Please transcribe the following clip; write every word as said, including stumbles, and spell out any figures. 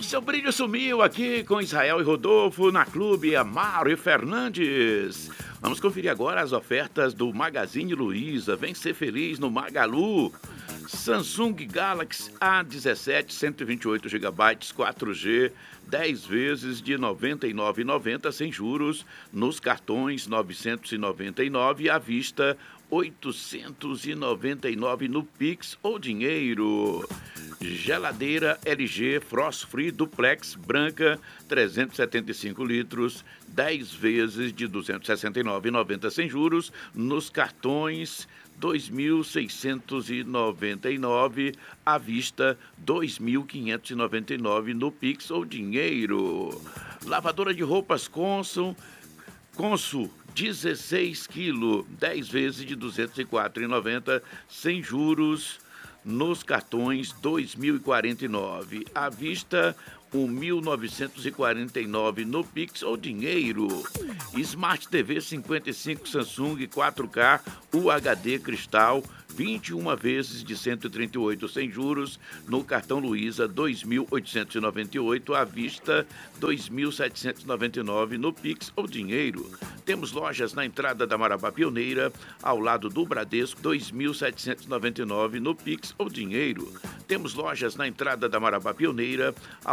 Seu brilho sumiu aqui com Israel e Rodolfo na Clube Amaro e Fernandes. Vamos conferir agora as ofertas do Magazine Luiza. Vem ser feliz no Magalu. Samsung Galaxy A dezessete, cento e vinte e oito gigabytes, quatro G, dez vezes de noventa e nove reais e noventa centavos sem juros, nos cartões novecentos e noventa e nove reais, à vista oitocentos e noventa e nove reais no Pix ou dinheiro. Geladeira L G Frost Free Duplex branca, trezentos e setenta e cinco litros, dez vezes de duzentos e sessenta e nove reais e noventa centavos sem juros, nos cartões dois mil seiscentos e noventa e nove reais, à vista dois mil quinhentos e noventa e nove reais no Pix ou dinheiro. Lavadora de roupas Consul, Consul dezesseis quilos, dez vezes de duzentos e quatro reais e noventa centavos sem juros, nos cartões dois mil e quarenta e nove reais, à vista um mil novecentos e quarenta e nove reais no Pix ou dinheiro. Smart T V cinquenta e cinco Samsung quatro K U H D Cristal, vinte e uma vezes de cento e trinta e oito reais sem juros, no cartão Luiza dois mil oitocentos e noventa e oito reais, à vista dois mil setecentos e noventa e nove reais no Pix ou dinheiro. Temos lojas na entrada da Marabá Pioneira, ao lado do Bradesco, dois mil setecentos e noventa e nove reais no Pix ou dinheiro. Temos lojas na entrada da Marabá Pioneira, ao